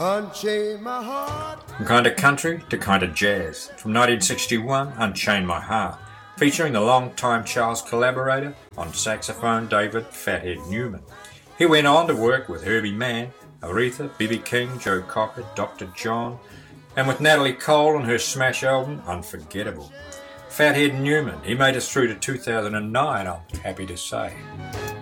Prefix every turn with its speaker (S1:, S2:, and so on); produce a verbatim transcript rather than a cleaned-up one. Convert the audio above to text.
S1: Unchain my heart.
S2: From kind of country to kind of jazz. From nineteen sixty-one, Unchain My Heart, featuring the long-time Charles collaborator on saxophone David Fathead Newman. He went on to work with Herbie Mann, Aretha, B B King, Joe Cocker, Doctor John, and with Natalie Cole on her smash album Unforgettable. Fathead Newman, he made us through to two thousand nine, I'm happy to say.